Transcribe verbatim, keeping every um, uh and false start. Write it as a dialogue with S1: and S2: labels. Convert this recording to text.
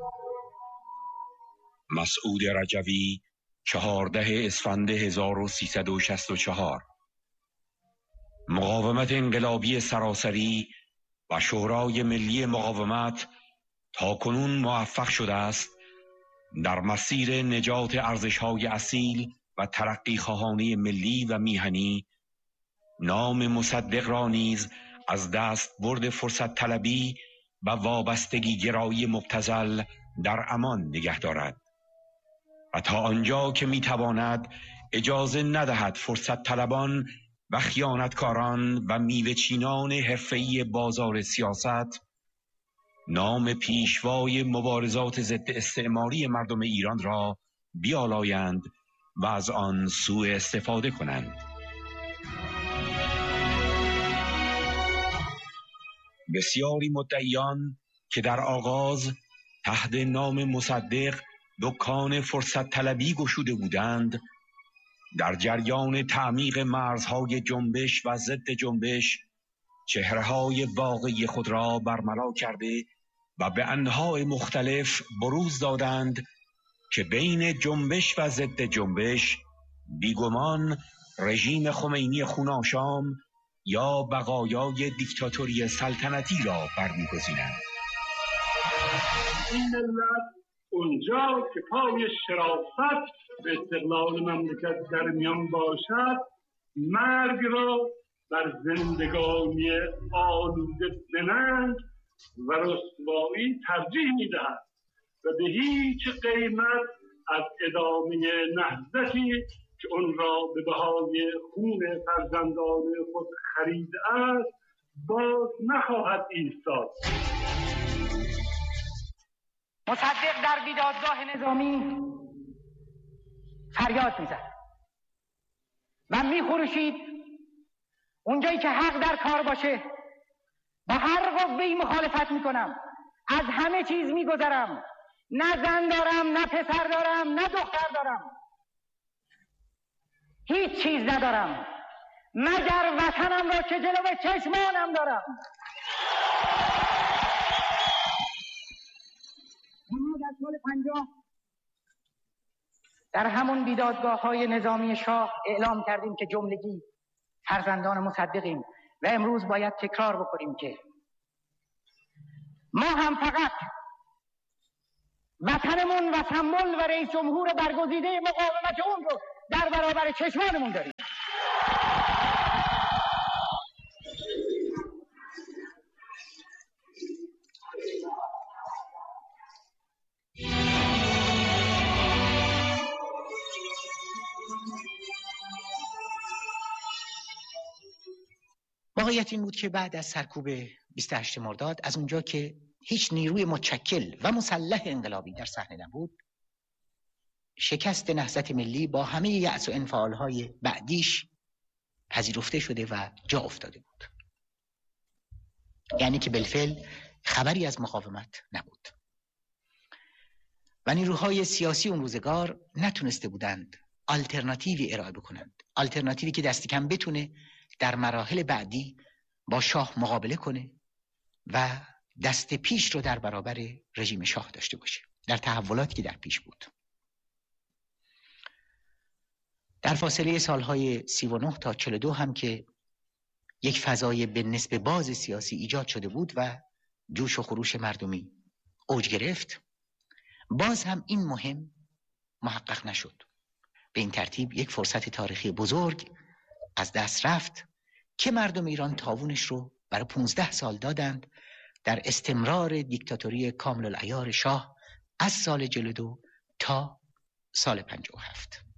S1: مسعود رجوی، چهارده اسفند هزار و سیصد و شصت و چهار. مقاومت انقلابی سراسری و شورای ملی مقاومت تا کنون موفق شده است در مسیر نجات ارزش‌های اصیل و ترقی خواهانه ملی و میهنی نام مصدق را نیز از دست برد فرصت طلبی و وابستگی گرایی مبتذل در امان نگه دارد و تا آنجا که میتواند اجازه ندهد فرصت طلبان و خیانتکاران و میوه چینان حرفه‌ای بازار سیاست نام پیشوای مبارزات ضد استعماری مردم ایران را بیالایند و از آن سوء استفاده کنند. بسیاری مدعیان که در آغاز تحت نام مصدق دکان فرصت طلبی گشوده بودند، در جریان تعمیق مرزهای جنبش و ضد جنبش چهره‌های واقعی خود را برملا کرده و به انواع مختلف بروز دادند که بین جنبش و ضد جنبش بیگمان رژیم خمینی خوناشام یا بقایای دیکتاتوری سلطنتی را برمی‌گزینند.
S2: این ملت اونجا که پای شرافت به استقلال مملکت در میان باشد، مرگ را بر زندگانی آلوده به ننگ و رسوایی ترجیح می‌دهد و به هیچ قیمت از ادامه نهضتی که اون را به بهای خون فرزندان خود خریده است باز نخواهد ایستاد.
S3: مصدق در بیدادگاه نظامی فریاد میزد و میخروشید اونجایی که حق در کار باشه با هر قوه‌ای مخالفت میکنم، از همه چیز میگذرم، نه زن دارم، نه پسر دارم، نه دختر دارم، هیچ چیز ندارم مگر وطنم را که جلوی چشمانم دارم. ما در سال پنجاه در همون بیدادگاه های نظامی شاه اعلام کردیم که جملگی فرزندان مصدقیم و امروز باید تکرار بکنیم که ما هم فقط وطنمون و سمبل و رئیس جمهور برگزیده مقاومت اون رو در برابر چشمانمون داریم.
S4: واقعیت این بود که بعد از سرکوب بیست و هشتم مرداد، از اونجا که هیچ نیروی متشکل و مسلح انقلابی در صحنه نبود، شکست نهضت ملی با همه یأس و انفعالهای بعدیش پذیرفته شده و جا افتاده بود. یعنی که بالفعل خبری از مقاومت نبود و نیروهای سیاسی اون روزگار نتونسته بودند آلترناتیوی ارائه بکنند، آلترناتیوی که دست کم بتونه در مراحل بعدی با شاه مقابله کنه و دست پیش رو در برابر رژیم شاه داشته باشه در تحولاتی که در پیش بود. در فاصله سالهای سی و نه تا چهل و دو هم که یک فضای به نسبت باز سیاسی ایجاد شده بود و جوش و خروش مردمی اوج گرفت، باز هم این مهم محقق نشد. به این ترتیب یک فرصت تاریخی بزرگ از دست رفت که مردم ایران تاوانش رو برای پانزده سال دادند در استمرار دیکتاتوری کامل العیار شاه از سال چهل و دو تا سال پنجاه و هفت.